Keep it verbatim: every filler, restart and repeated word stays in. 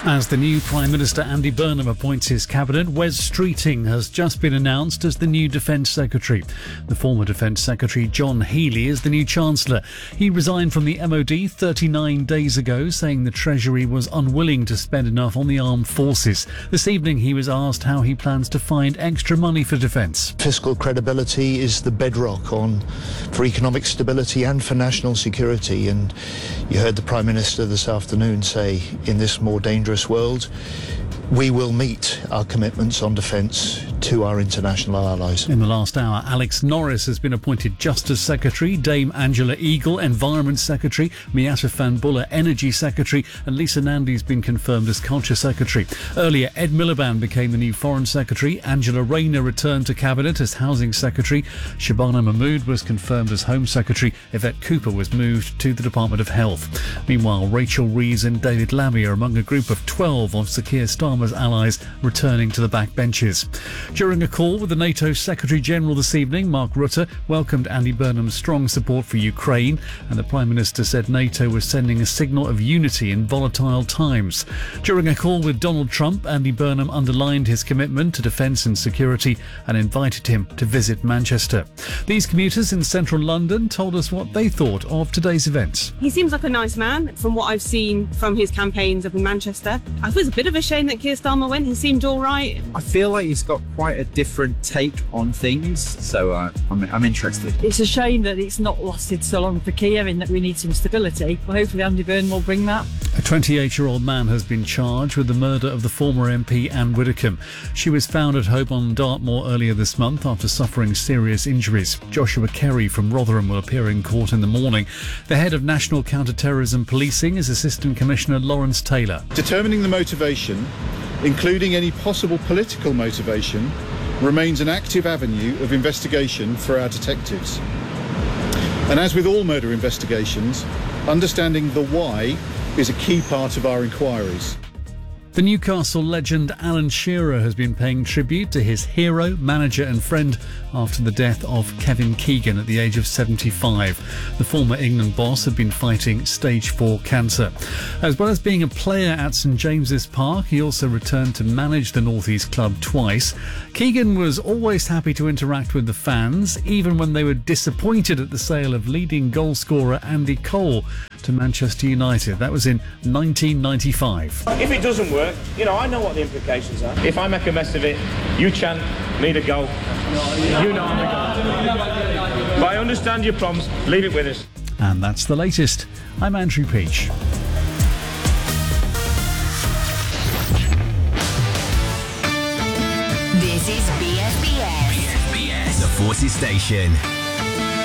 As the new Prime Minister Andy Burnham appoints his cabinet, Wes Streeting has just been announced as the new Defence Secretary. The former Defence Secretary John Healey is the new Chancellor. He resigned from the M O D thirty-nine days ago, saying the Treasury was unwilling to spend enough on the armed forces. This evening he was asked how he plans to find extra money for defence. Fiscal credibility is the bedrock on for economic stability and for national security, and you heard the Prime Minister this afternoon say, in this more dangerous world, we will meet our commitments on defence to our international allies. In the last hour, Alex Norris has been appointed Justice Secretary, Dame Angela Eagle, Environment Secretary, Miata Fanbulla, Energy Secretary, and Lisa Nandy's been confirmed as Culture Secretary. Earlier, Ed Miliband became the new Foreign Secretary, Angela Rayner returned to Cabinet as Housing Secretary, Shabana Mahmood was confirmed as Home Secretary, Yvette Cooper was moved to the Department of Health. Meanwhile, Rachel Reeves and David Lammy are among a group of twelve of Sir Keir Starmer's allies returning to the backbenches. During a call with the NATO Secretary-General this evening, Mark Rutte welcomed Andy Burnham's strong support for Ukraine, and the Prime Minister said NATO was sending a signal of unity in volatile times. During a call with Donald Trump, Andy Burnham underlined his commitment to defence and security and invited him to visit Manchester. These commuters in central London told us what they thought of today's events. He seems like a nice man from what I've seen from his campaigns up in Manchester. I thought it was a bit of a shame that Keir Starmer went. He seemed all right. I feel like he's got quite a different take on things, so uh, I'm, I'm interested. It's a shame that it's not lasted so long for Keir, in that we need some stability. Well, hopefully Andy Burnham will bring that. A twenty-eight-year-old man has been charged with the murder of the former M P Anne Widdecombe. She was found at home on Dartmoor earlier this month after suffering serious injuries. Joshua Kerry from Rotherham will appear in court in the morning. The head of National Counter-Terrorism Policing is Assistant Commissioner Lawrence Taylor. Determining the motivation, including any possible political motivation, remains an active avenue of investigation for our detectives. And as with all murder investigations, understanding the why is a key part of our inquiries. The Newcastle legend Alan Shearer has been paying tribute to his hero, manager and friend after the death of Kevin Keegan at the age of seventy-five. The former England boss had been fighting stage four cancer. As well as being a player at St James's Park, he also returned to manage the North East club twice. Keegan was always happy to interact with the fans, even when they were disappointed at the sale of leading goalscorer Andy Cole to Manchester United. That was in nineteen ninety-five. If it doesn't work, you know, I know what the implications are. If I make a mess of it, you chant, need a goal. You know I'm a goal. But I understand your problems. Leave it with us. And that's the latest. I'm Andrew Peach. This is B S B S. B S B S, the Forces Station.